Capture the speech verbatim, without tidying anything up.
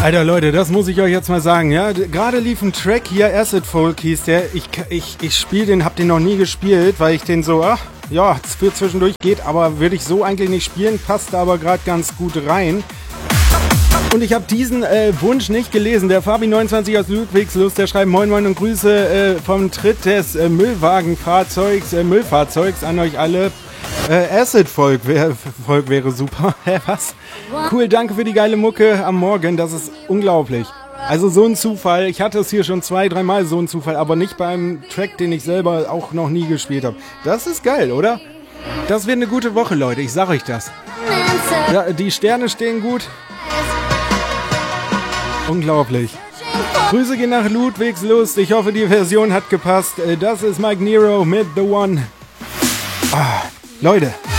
Alter Leute, das muss ich euch jetzt mal sagen, ja. Gerade lief ein Track hier, Acid Folk hieß der. Ich, ich, ich spiele den, hab den noch nie gespielt, weil ich den so, ach, ja, für zwischendurch geht, aber würde ich so eigentlich nicht spielen, passt aber gerade ganz gut rein. Und ich habe diesen äh, Wunsch nicht gelesen. Der Fabi neunundzwanzig aus Ludwigslust, der schreibt Moin Moin und Grüße äh, vom Tritt des äh, Müllwagenfahrzeugs, äh, Müllfahrzeugs an euch alle. Äh, Acid Folk, wär, Folk wäre super. Hä, was? Cool, danke für die geile Mucke am Morgen, das ist unglaublich. Also so ein Zufall, ich hatte es hier schon zwei, dreimal so ein Zufall, aber nicht beim Track, den ich selber auch noch nie gespielt habe. Das ist geil, oder? Das wird eine gute Woche, Leute, ich sag euch das. Ja, die Sterne stehen gut. Unglaublich. Grüße gehen nach Ludwigslust, ich hoffe die Version hat gepasst. Das ist Mike Nero mit The One. Ah, Leute.